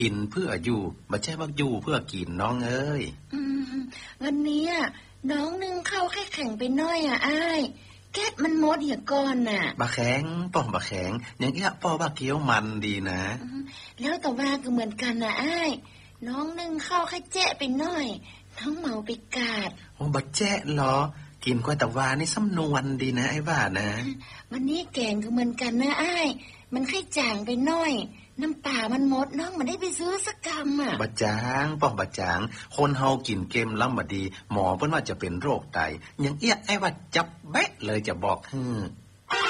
กินเพื่ออยู่บ่ใช่ว่าอยู่เพื่อกินน้องเอ้ยวันนี้น้องนึ่งข้าวแข็งไปหน่อยอ้ายแก๊สมันหมดเหี่ยก่อนน่ะบะแข็งป้อมบะแข็งอย่างเงี้ยป้อบะเกี๊ยวมันดีนะแล้วแต่ว่าก็เหมือนกันน่ะอ้ายน้องนึ่งข้าวแค่แจ๊ะไปหน่อยน้องเมาไปกาดโอ้บ่แจ๊ะเหรอกินกว่าตะวานี่สำนวนดีนะไอ้ว่านะวันนี้แกงก็เหมือนกันนะอ้ายมันแค่จางไปหน่อยน้ำปลามันหมดน้องมันได้ไปซื้อสักกำบะจางป้องบะจางคนเฮากินเกมล้ำบ่ดีหมอเพิ่นว่าจะเป็นโรคไตยังเอี้ยไอ้ว่าจับแบะเลยจะบอก